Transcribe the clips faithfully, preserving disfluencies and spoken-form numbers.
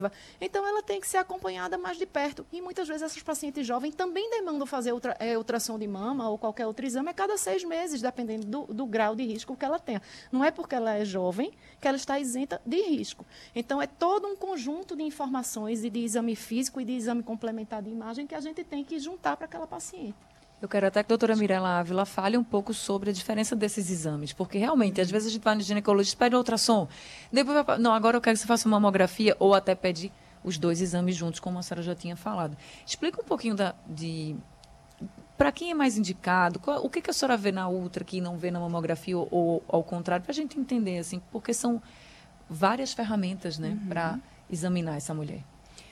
Então, ela tem que ser acompanhada mais de perto. E muitas vezes essas pacientes jovens também demandam fazer ultra, é, ultrassom de mama ou qualquer outro exame a cada seis meses, dependendo do, do grau de risco que ela tenha. Não é porque ela é jovem que ela está isenta de risco. Então, é todo um conjunto de informações e de exame físico e de exame complementar de imagem que a gente tem que juntar para aquela paciente. Eu quero até que a doutora Mirela Ávila fale um pouco sobre a diferença desses exames, porque realmente, às vezes a gente vai no ginecologista, pede ultrassom, depois vai, não, agora eu quero que você faça uma mamografia, ou até pede os dois exames juntos, como a senhora já tinha falado. Explica um pouquinho da, de... Para quem é mais indicado, qual, o que, que a senhora vê na ultra que não vê na mamografia, ou, ou ao contrário, para a gente entender, assim, porque são várias ferramentas, né, uhum. para examinar essa mulher.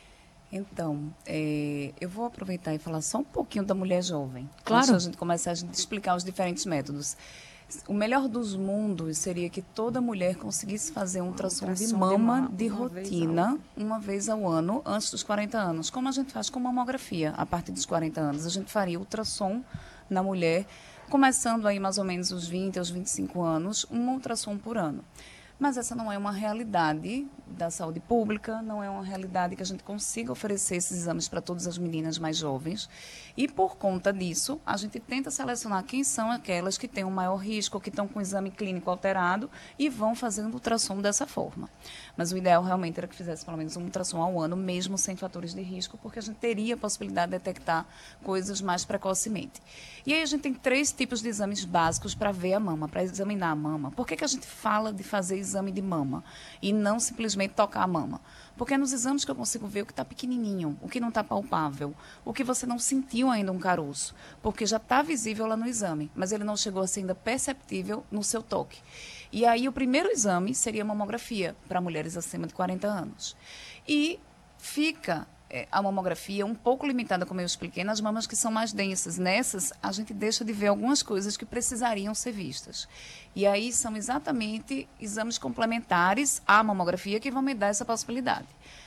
Então, é, eu vou aproveitar e falar só um pouquinho da mulher jovem. Claro. Antes a gente começar a explicar os diferentes métodos. O melhor dos mundos seria que toda mulher conseguisse fazer um ultrassom, ultrassom de mama de, de rotina vez uma vez ao ano, antes dos quarenta anos. Como a gente faz com mamografia, a partir dos quarenta anos. A gente faria ultrassom na mulher, começando aí mais ou menos os vinte aos vinte e cinco anos, um ultrassom por ano. Mas essa não é uma realidade da saúde pública, não é uma realidade que a gente consiga oferecer esses exames para todas as meninas mais jovens. E, por conta disso, a gente tenta selecionar quem são aquelas que têm um maior risco, que estão com o exame clínico alterado e vão fazendo ultrassom dessa forma. Mas o ideal realmente era que fizesse pelo menos um ultrassom ao ano, mesmo sem fatores de risco, porque a gente teria a possibilidade de detectar coisas mais precocemente. E aí a gente tem três tipos de exames básicos para ver a mama, para examinar a mama. Por que que a gente fala de fazer exame de mama e não simplesmente tocar a mama? Porque é nos exames que eu consigo ver o que está pequenininho, o que não está palpável, o que você não sentiu ainda um caroço, porque já está visível lá no exame, mas ele não chegou a ser ainda perceptível no seu toque. E aí o primeiro exame seria a mamografia para mulheres acima de quarenta anos. E fica é, a mamografia um pouco limitada, como eu expliquei, nas mamas que são mais densas. Nessas, a gente deixa de ver algumas coisas que precisariam ser vistas. E aí são exatamente exames complementares à mamografia que vão me dar essa possibilidade.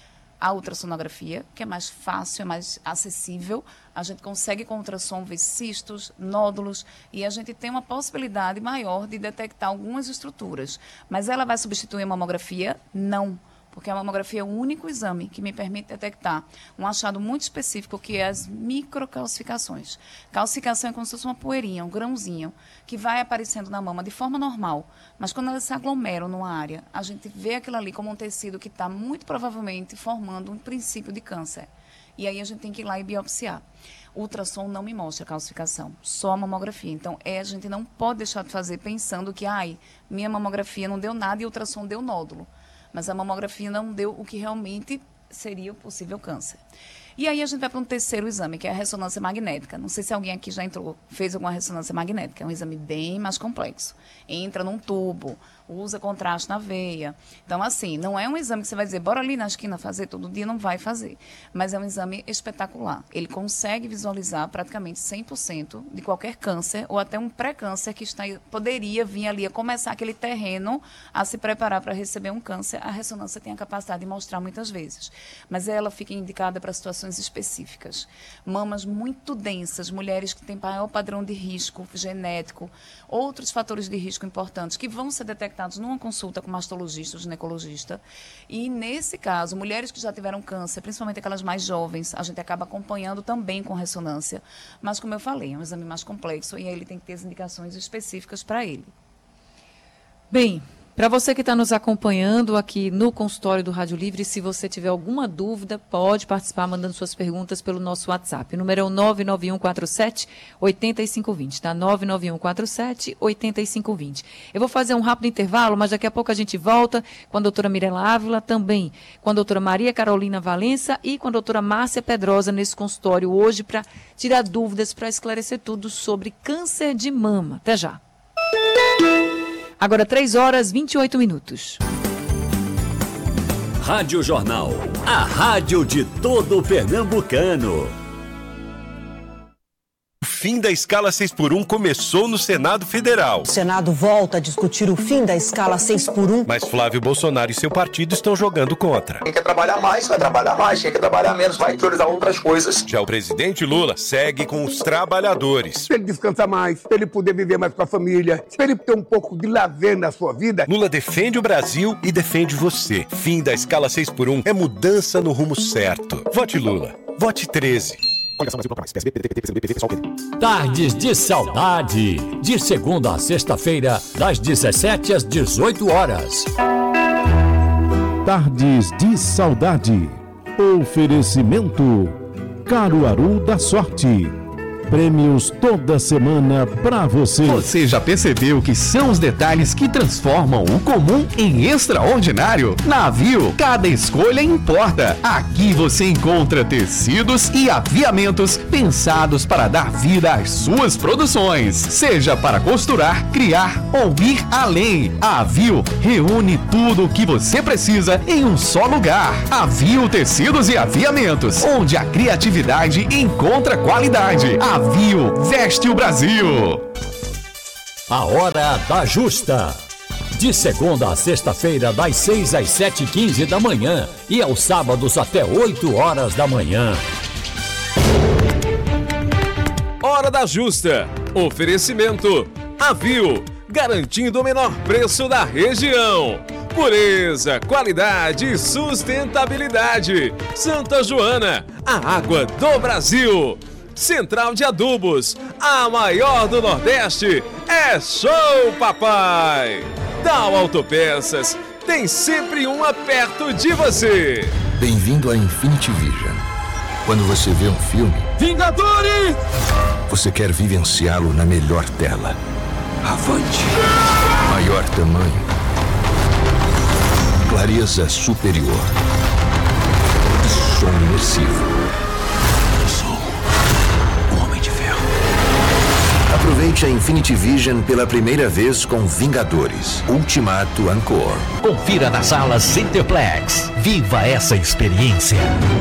A ultrassonografia, que é mais fácil, é mais acessível, a gente consegue com ultrassom ver cistos, nódulos, e a gente tem uma possibilidade maior de detectar algumas estruturas. Mas ela vai substituir a mamografia? Não. Porque a mamografia é o único exame que me permite detectar um achado muito específico, que é as microcalcificações. Calcificação é como se fosse uma poeirinha, um grãozinho, que vai aparecendo na mama de forma normal, mas quando elas se aglomeram numa área, a gente vê aquilo ali como um tecido que está muito provavelmente formando um princípio de câncer. E aí a gente tem que ir lá e biopsiar. O ultrassom não me mostra calcificação, só a mamografia. Então, é, a gente não pode deixar de fazer pensando que, ai, minha mamografia não deu nada e o ultrassom deu nódulo. Mas a mamografia não deu o que realmente seria o possível câncer. E aí a gente vai para um terceiro exame, que é a ressonância magnética. Não sei se alguém aqui já entrou, fez alguma ressonância magnética. É um exame bem mais complexo. Entra num tubo, usa contraste na veia. Então, assim, não é um exame que você vai dizer, bora ali na esquina fazer, todo dia não vai fazer. Mas é um exame espetacular. Ele consegue visualizar praticamente cem por cento de qualquer câncer ou até um pré-câncer que está, poderia vir ali a começar aquele terreno a se preparar para receber um câncer. A ressonância tem a capacidade de mostrar muitas vezes. Mas ela fica indicada para situações específicas. Mamas muito densas, mulheres que têm maior padrão de risco genético, outros fatores de risco importantes que vão ser detectados numa consulta com mastologista ou ginecologista. E, nesse caso, mulheres que já tiveram câncer, principalmente aquelas mais jovens, a gente acaba acompanhando também com ressonância. Mas, como eu falei, é um exame mais complexo e aí ele tem que ter as indicações específicas para ele. Bem, para você que está nos acompanhando aqui no consultório do Rádio Livre, se você tiver alguma dúvida, pode participar mandando suas perguntas pelo nosso WhatsApp. O número é o nove nove um quatro sete, oito cinco dois zero, tá? nove nove um quatro sete, oito cinco dois zero. Eu vou fazer um rápido intervalo, mas daqui a pouco a gente volta com a doutora Mirela Ávila, também com a doutora Maria Carolina Valença e com a doutora Márcia Pedrosa nesse consultório hoje para tirar dúvidas, para esclarecer tudo sobre câncer de mama. Até já. Agora, três horas e vinte e oito minutos. Rádio Jornal, a rádio de todo pernambucano. fim da escala seis por um começou no Senado Federal. O Senado volta a discutir o fim da escala seis por um. Mas Flávio Bolsonaro e seu partido estão jogando contra. Quem quer trabalhar mais, vai trabalhar mais. Quem quer trabalhar menos, vai priorizar outras coisas. Já o presidente Lula segue com os trabalhadores. Se ele descansar mais, se ele poder viver mais com a família, se ele ter um pouco de lazer na sua vida. Lula defende o Brasil e defende você. Fim da escala seis por um é mudança no rumo certo. Vote Lula. Vote treze. Tardes de Saudade. De segunda a sexta-feira, das dezessete às dezoito horas. Tardes de Saudade. Oferecimento Caruaru da Sorte. Prêmios toda semana pra você. Você já percebeu que são os detalhes que transformam o comum em extraordinário? Na Aviu, cada escolha importa. Aqui você encontra tecidos e aviamentos pensados para dar vida às suas produções. Seja para costurar, criar ou ir além. A Aviu reúne tudo o que você precisa em um só lugar. Aviu Tecidos e Aviamentos, onde a criatividade encontra qualidade. Aviu veste o Brasil. A Hora da Justa. De segunda a sexta-feira, das seis às sete e quinze da manhã e aos sábados até oito horas da manhã. Hora da Justa. Oferecimento Aviu, garantindo o menor preço da região. Pureza, qualidade e sustentabilidade. Santa Joana, a água do Brasil. Central de Adubos, a maior do Nordeste, é Show Papai! Dow Autopeças, tem sempre uma perto de você. Bem-vindo a Infinity Vision. Quando você vê um filme, Vingadores! Você quer vivenciá-lo na melhor tela. Avante! Maior tamanho. Clareza superior. E som imersivo. Aproveite a Infinity Vision pela primeira vez com Vingadores Ultimato Encore. Confira nas salas Cineplex. Viva essa experiência.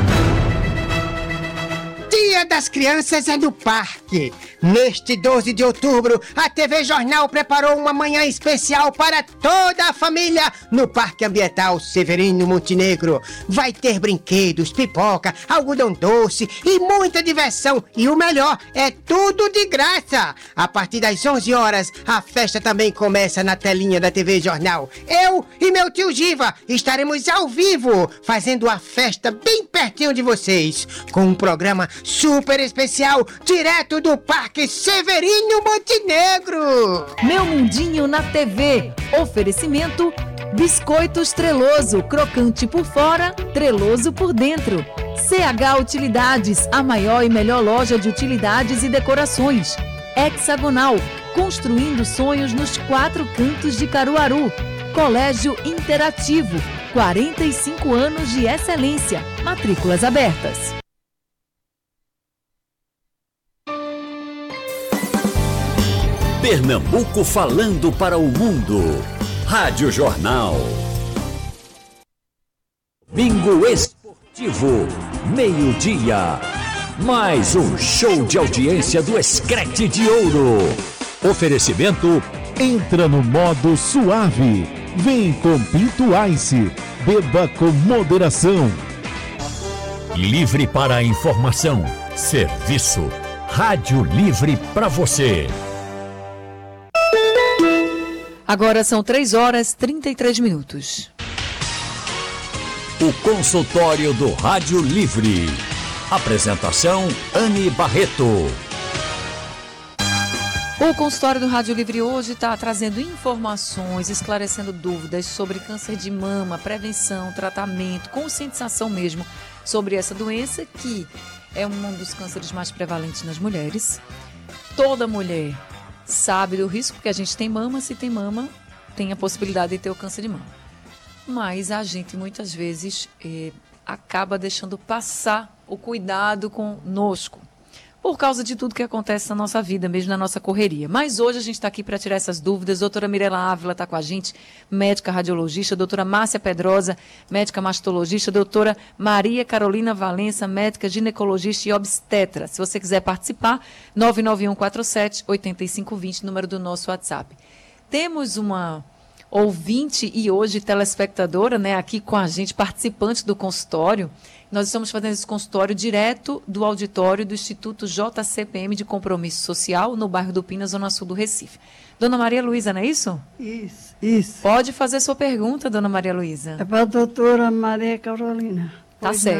Dia das Crianças é no parque. Neste doze de outubro, a T V Jornal preparou uma manhã especial para toda a família no Parque Ambiental Severino Montenegro. Vai ter brinquedos, pipoca, algodão doce e muita diversão. E o melhor, é tudo de graça. A partir das onze horas, a festa também começa na telinha da T V Jornal. Eu e meu tio Giva estaremos ao vivo, fazendo a festa bem pertinho de vocês, com um programa super especial, direto do Parque Severino Montenegro. Meu Mundinho na T V. Oferecimento Biscoitos Treloso, crocante por fora, treloso por dentro. C H Utilidades, a maior e melhor loja de utilidades e decorações. Hexagonal, construindo sonhos nos quatro cantos de Caruaru. Colégio Interativo, quarenta e cinco anos de excelência. Matrículas abertas. Pernambuco falando para o mundo. Rádio Jornal. Bingo Esportivo, meio-dia. Mais um show de audiência do Screte de Ouro. Oferecimento. Entra no modo suave. Vem com Pinto Ice. Beba com moderação. Livre para a informação. Serviço. Rádio Livre para você. Agora são três horas e trinta e três minutos. O consultório do Rádio Livre. Apresentação Anne Barreto. O consultório do Rádio Livre hoje está trazendo informações, esclarecendo dúvidas sobre câncer de mama, prevenção, tratamento, conscientização mesmo sobre essa doença, que é um dos cânceres mais prevalentes nas mulheres. Toda mulher sabe do risco, porque a gente tem mama, se tem mama, tem a possibilidade de ter o câncer de mama. Mas a gente muitas vezes eh, acaba deixando passar o cuidado conosco. por causa de tudo que acontece na nossa vida, mesmo na nossa correria. Mas hoje a gente está aqui para tirar essas dúvidas. Doutora Mirela Ávila está com a gente, médica radiologista, doutora Márcia Pedrosa, médica mastologista, doutora Maria Carolina Valença, médica ginecologista e obstetra. Se você quiser participar, nove nove um quatro sete, oito cinco dois zero, número do nosso WhatsApp. Temos uma ouvinte e hoje telespectadora, né, aqui com a gente, participante do consultório. Nós estamos fazendo esse consultório direto do auditório do Instituto J C P M de Compromisso Social, no bairro do Pina, Zona Sul do Recife. Dona Maria Luísa, não é isso? Isso, isso. Pode fazer sua pergunta, Dona Maria Luísa. É para a doutora Maria Carolina. Tá certo.